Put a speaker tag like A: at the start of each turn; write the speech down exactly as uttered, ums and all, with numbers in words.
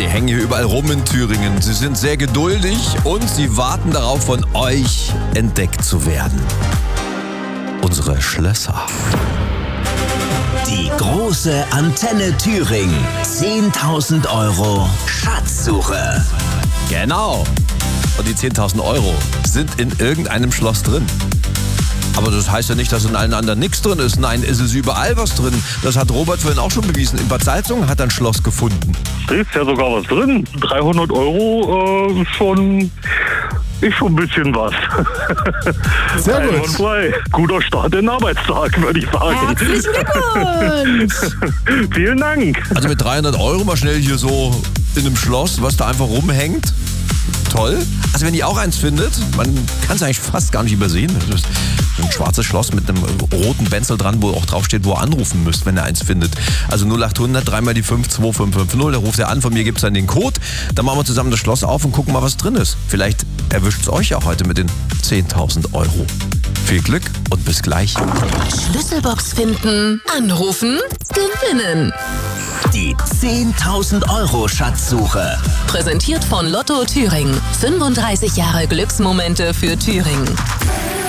A: die hängen hier überall rum in Thüringen. Sie sind sehr geduldig und sie warten darauf, von euch entdeckt zu werden. Unsere Schlösser.
B: Die große Antenne Thüringen. zehntausend Euro Schatzsuche.
A: Genau. Und die zehntausend Euro sind in irgendeinem Schloss drin. Aber das heißt ja nicht, dass in allen anderen nichts drin ist. Nein, es ist überall was drin. Das hat Robert vorhin auch schon bewiesen. In Bad Salzungen hat er ein Schloss gefunden.
C: Da ist ja sogar was drin. dreihundert Euro äh, schon, ist schon ein bisschen was.
D: Sehr gut.
C: Einwandfrei. Guter Start in den Arbeitstag, würde ich sagen.
E: Herzlichen Glückwunsch!
C: Vielen Dank.
A: Also mit dreihundert Euro mal schnell hier so in einem Schloss, was da einfach rumhängt. Toll. Also wenn ihr auch eins findet, man kann es eigentlich fast gar nicht übersehen. Das ist ein schwarzes Schloss mit einem roten Benzel dran, wo auch draufsteht, wo ihr anrufen müsst, wenn ihr eins findet. Also null acht hundert, dreimal die fünf, zwei fünf fünf null, da ruft ihr an, von mir gibt es dann den Code. Dann machen wir zusammen das Schloss auf und gucken mal, was drin ist. Vielleicht erwischt es euch auch heute mit den zehntausend Euro. Viel Glück und bis gleich.
E: Schlüsselbox finden, anrufen, gewinnen.
B: Die zehntausend Euro Schatzsuche.
E: Präsentiert von Lotto Thüringen. fünfunddreißig Jahre Glücksmomente für Thüringen.